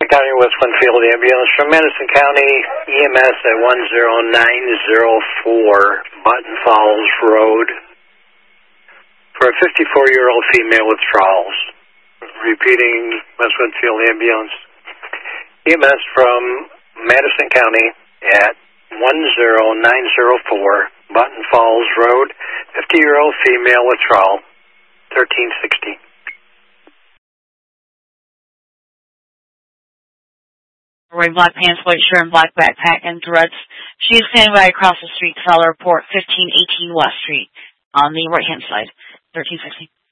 County, West Winfield ambulance from Madison County, EMS at 10904 Button Falls Road for a 54-year-old female with withdrawals. Repeating, West Winfield ambulance, EMS from Madison County at 10904 Button Falls Road, 50-year-old female withdrawal, 1360. Wearing black pants, white shirt, and black backpack and dreads. She is standing right across the street. Fowler Report, 1518 West Street, on the right-hand side, 1360.